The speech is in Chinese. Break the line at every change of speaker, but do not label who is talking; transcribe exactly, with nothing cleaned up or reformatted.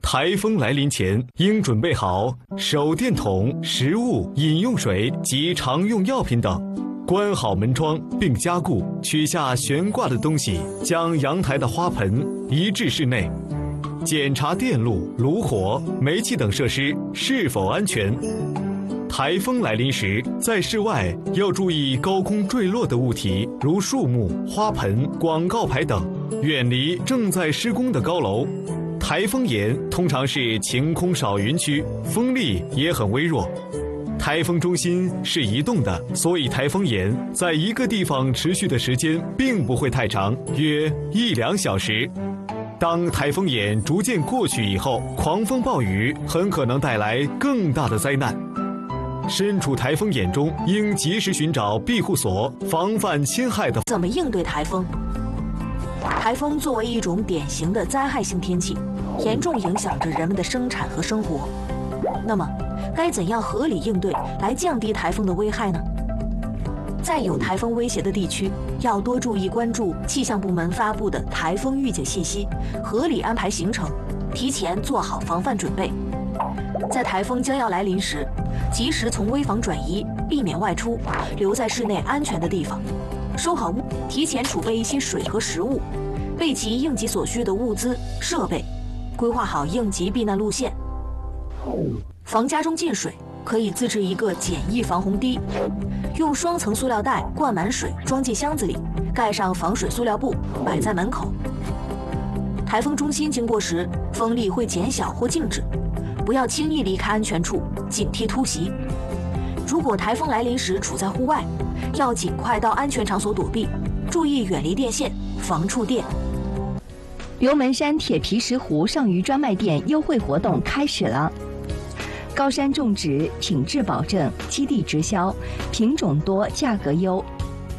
台风来临前，应准备好手电筒、食物、饮用水及常用药品等，关好门窗并加固，取下悬挂的东西，将阳台的花盆移至室内，检查电路、炉火、煤气等设施是否安全。台风来临时，在室外要注意高空坠落的物体，如树木、花盆、广告牌等，远离正在施工的高楼。台风眼通常是晴空少云区，风力也很微弱。台风中心是移动的，所以台风眼在一个地方持续的时间并不会太长，约一两小时。当台风眼逐渐过去以后，狂风暴雨很可能带来更大的灾难。身处台风眼中，应及时寻找庇护所，防范侵害的。
怎么应对台风？台风作为一种典型的灾害性天气，严重影响着人们的生产和生活。那么，该怎样合理应对，来降低台风的危害呢？在有台风威胁的地区，要多注意关注气象部门发布的台风预警信息，合理安排行程，提前做好防范准备。在台风将要来临时，及时从危房转移，避免外出，留在室内安全的地方，收好物，提前储备一些水和食物，备齐应急所需的物资设备，规划好应急避难路线。防家中进水，可以自制一个简易防洪堤，用双层塑料袋灌满水，装进箱子里，盖上防水塑料布，摆在门口。台风中心经过时，风力会减小或静止，不要轻易离开安全处，警惕突袭。如果台风来临时处在户外，要尽快到安全场所躲避，注意远离电线，防触电。
刘门山铁皮石斛上虞专卖店优惠活动开始了。高山种植，品质保证，基地直销，品种多，价格优，